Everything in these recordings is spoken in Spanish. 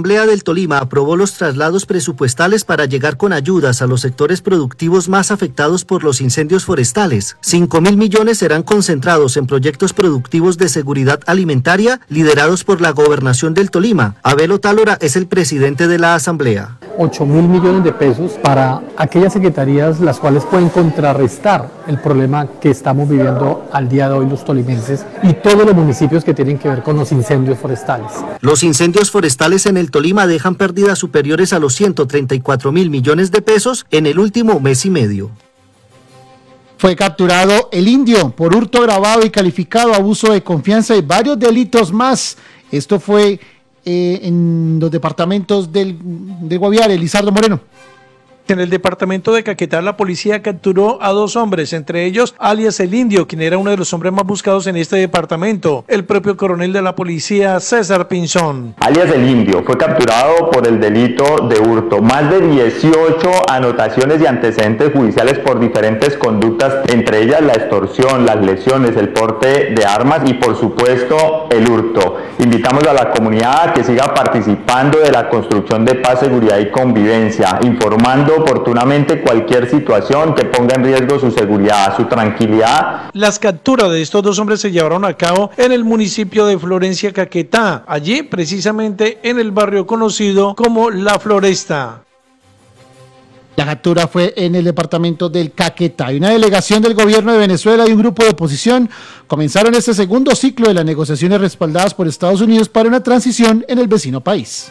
Asamblea del Tolima aprobó los traslados presupuestales para llegar con ayudas a los sectores productivos más afectados por los incendios forestales. 5.000 millones serán concentrados en proyectos productivos de seguridad alimentaria liderados por la Gobernación del Tolima. Abel Otálora es el presidente de la Asamblea. 8.000 millones de pesos para aquellas secretarías las cuales pueden contrarrestar el problema que estamos viviendo al día de hoy los tolimenses y todos los municipios que tienen que ver con los incendios forestales. Los incendios forestales en el Tolima dejan pérdidas superiores a los 134.000 millones de pesos en el último mes y medio. Fue capturado el indio por hurto agravado y calificado, abuso de confianza y varios delitos más. Esto fue en los departamentos de Guaviare. Lizardo Moreno. En el departamento de Caquetá, la policía capturó a 2 hombres, entre ellos alias el Indio, quien era uno de los hombres más buscados en este departamento. El propio coronel de la policía, César Pinzón. Alias el Indio fue capturado por el delito de hurto. Más de 18 anotaciones y antecedentes judiciales por diferentes conductas, entre ellas la extorsión, las lesiones, el porte de armas y por supuesto el hurto. Invitamos a la comunidad a que siga participando de la construcción de paz, seguridad y convivencia, informando oportunamente cualquier situación que ponga en riesgo su seguridad, su tranquilidad. Las capturas de estos 2 hombres se llevaron a cabo en el municipio de Florencia, Caquetá, allí precisamente en el barrio conocido como La Floresta. La captura fue en el departamento del Caquetá. Y una delegación del gobierno de Venezuela y un grupo de oposición comenzaron este segundo ciclo de las negociaciones respaldadas por Estados Unidos para una transición en el vecino país.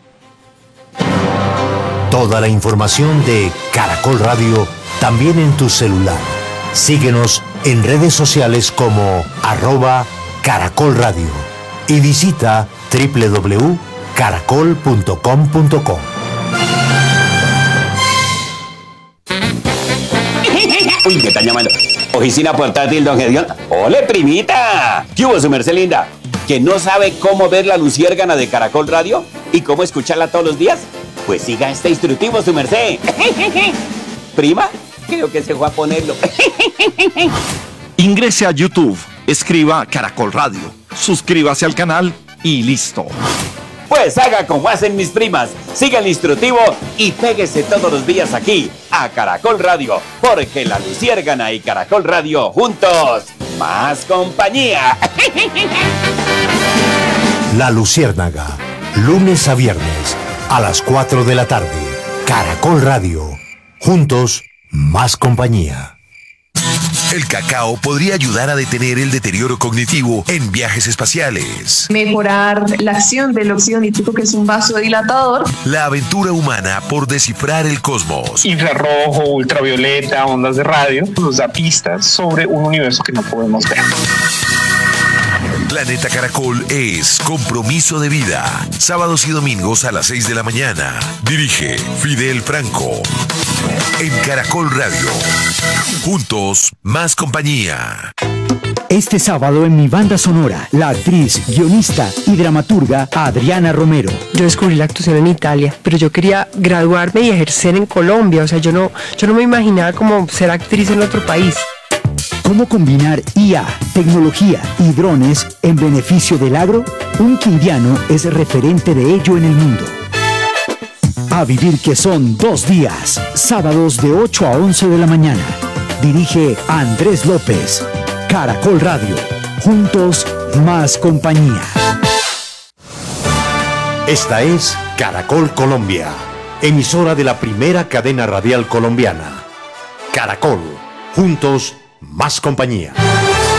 Toda la información de Caracol Radio también en tu celular. Síguenos en redes sociales como @Caracol Radio y visita www.caracol.com.co. Uy, me están llamando. Oficina portátil, don Gedión. ¡Ole, primita! ¿Qué hubo, su merced linda? ¿Que no sabe cómo ver la luciérgana de Caracol Radio y cómo escucharla todos los días? Pues siga este instructivo, su merced. Prima, creo que se fue a ponerlo. Ingrese a YouTube, escriba Caracol Radio, suscríbase al canal y listo. Pues haga como hacen mis primas, siga el instructivo y péguese todos los días aquí, a Caracol Radio, porque la luciérgana y Caracol Radio juntos, más compañía. La Luciérnaga, lunes a viernes, a las 4 de la tarde. Caracol Radio. Juntos, más compañía. El cacao podría ayudar a detener el deterioro cognitivo en viajes espaciales. Mejorar la acción del óxido nítrico, que es un vasodilatador. La aventura humana por descifrar el cosmos. Infrarrojo, ultravioleta, ondas de radio, nos da pistas sobre un universo que no podemos ver. Planeta Caracol es compromiso de vida. Sábados y domingos a las 6 de la mañana. Dirige Fidel Franco. En Caracol Radio. Juntos, más compañía. Este sábado en mi banda sonora, la actriz, guionista y dramaturga Adriana Romero. Yo descubrí la actuación en Italia, pero yo quería graduarme y ejercer en Colombia. O sea, yo no me imaginaba como ser actriz en otro país. ¿Cómo combinar IA, tecnología y drones en beneficio del agro? Un quindiano es referente de ello en el mundo. A vivir que son 2 días, sábados de 8 a 11 de la mañana. Dirige Andrés López. Caracol Radio. Juntos, más compañía. Esta es Caracol Colombia, emisora de la primera cadena radial colombiana. Caracol. Juntos, más compañía.